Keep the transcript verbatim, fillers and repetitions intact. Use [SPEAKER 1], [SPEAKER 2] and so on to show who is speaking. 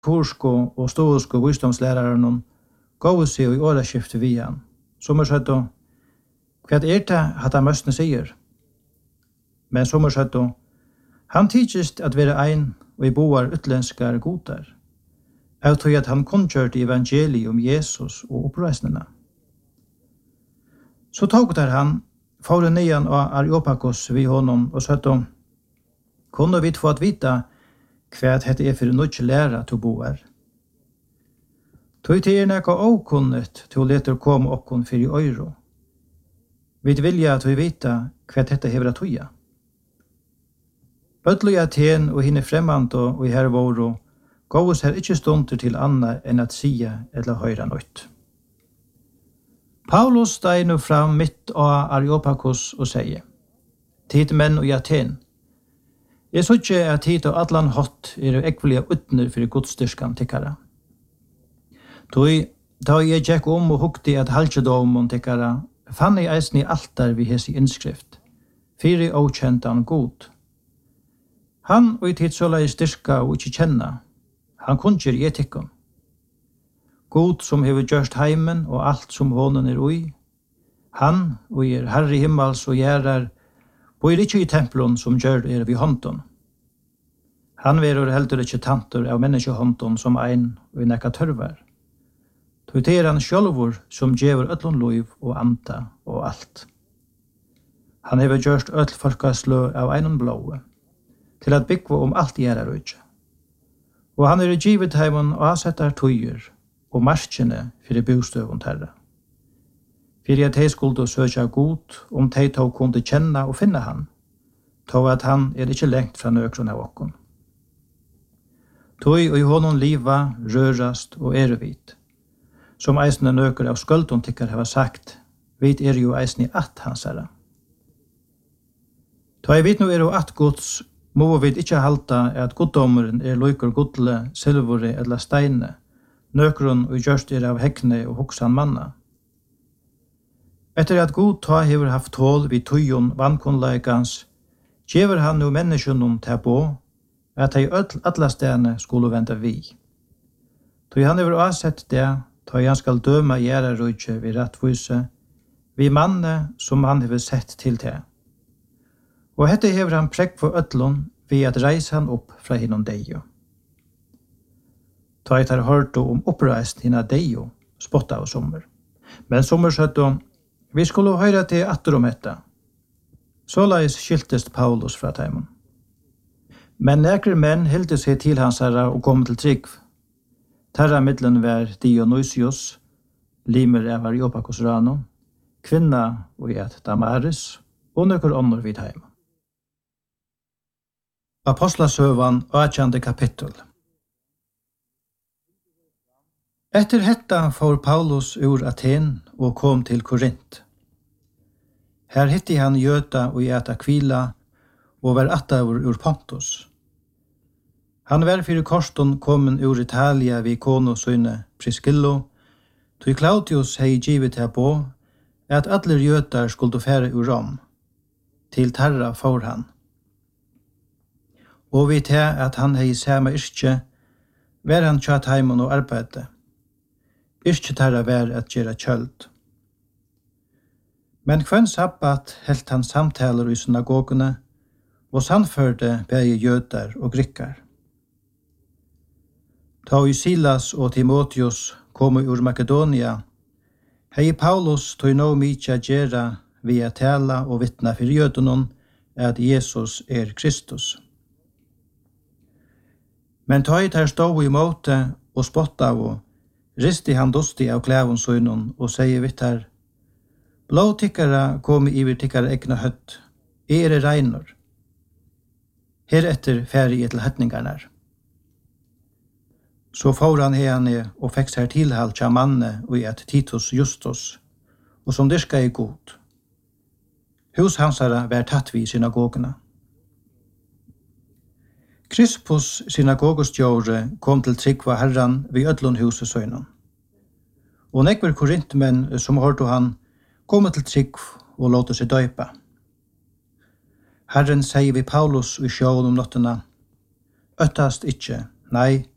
[SPEAKER 1] kursko og stoisko visdomslæraren gåu seg i åraskifte vi han. Som er sagt, hva er det at han møstene sier? Men som er sagt, han tidsist at være ein og i boar utlenskar godar. Jeg tror at han kunngjørte evangeliet om Jesus og oppreisningene. Så tog der han, for nian av Areopagos vi honom og sagt, kunne vi få at vita hva dette er for nødvendig lære til boar. Tog til er nekka åkunnet til å lete komme okkon for i øyro. Vi vilja at vi vita hva dette hever at tøya. Bøtlo i Aten og henne fremmant og i her våro, gås her ikke stunder til anna enn at sia eller høyra nøyt. Paulus steg nu fram mitt av Areopagos og sier, tid menn og i Aten, jeg så ikke at tid og atlan hot er ekvelige utner for godstyrskan tikkara. Tog, da jeg gikk om og hukte at halvdjedomon tikkara, fann jeg eisen i altar vi hes i innskrift, fyri okjentan god. Han og i tid så la jeg styrka og ikke kjenna, han kunngjør i etikken. God som hever gjørst heimen og alt som hånden er ui, han og er herre himmels og gjerrar, bor ikke i templon som gjør er vi hånden. Han verur heldur ikke tantor av menneskehånden som ein og i nekka tørvar. Tog det er han sjølvor som gjever ötlun loiv og anta og alt. Han hever gjørst öll folkaslø av einon blåe, til at byggva om alt gjerrar rujtje. Og han er givet heimon og avsettar tøyer og marskjene fyrir bostøvun terra. Fyrir at hei skuldu søkja god om tei tog kunde kjenna og finna han, tog at han er ikkje lengt fra nøkron av okkon. Tøy og i honom liva, rørast og erevit. Som eisne nøker av skuldon tikkar hava sagt, vit er jo eisne at hansara. Ta jeg vet nu er jo at gods, må vi ikke halta at goddommeren er loikur godle, silvore eller steine, nøkron og gjørst er av hekne og hoksan manna. Etter at god ta hever haft tål vid tøyon vannkonleikans, gjever han nu menneskjønnom til på, at hei alla stene skulle vente vi. Tøy han hever avsett det, tøy han skal døma gjerra rujtje vid rettvise, vi manne som han hever sett til det. Og hette hever han prekk for øtlun ved at reise han opp fra hinnom deio. Ta et har hørt om oppreist hinna deio, spotta av sommer. Men sommer søtto, vi skulle høyra til atter om etta. Såleis skiltest Paulus fra teimen. Men nekre menn hilde seg til hans herra og kom til trygg. Terra middelen var Dionysius, limer av Areopagos rano, kvinna og et Damaris, og nøkker ånder vid heim. Apostlasøvan, åttjande kapittel. Etter hetta får Paulus ur Aten og kom til Korint. Her hitti han Gjøta og i Aquila og var attavur ur Pontus. Han var fyrir korston kommen ur Italia vid kono søyne Priscillo, tog Claudius hei givet her på at alle Gjøtar skulle fære ur Rom. Til Tarra for han. Og vi til at han hei samme yrkje, var han tjatt heimen og arbeidde. Yrkje Tarra var at gjøre kjøld. Men kvann sabbat helt han samtaler i synagogene, og sannførte begge Gjøtar og Grikkar. Ta i Silas og Timotheus kom ur Makedonia, hei Paulus tog nå mykje gjera via tala og vittna for jødonon at Jesus er Kristus. Men ta i ter stå i måte og spotta av, risti han dosti av klævun søgnon og sier vittar, blå tikkara kom iver tikkara egna høtt, er reinor. Heretter færi til høtningarnar. Så får han henne og fikk seg tilhalt til manne og et Titus Justus, og som dyrka i god. Hus hansara var tatt vi synagogene. Krispus synagogostjåre kom til tryggva herran vid ødlun huset søgnen. Og nekver korintmenn som hørte han kom til trygg og låte seg døypa. Herren sier vi Paulus i sjåen om nottena, øttast ikkje, nei,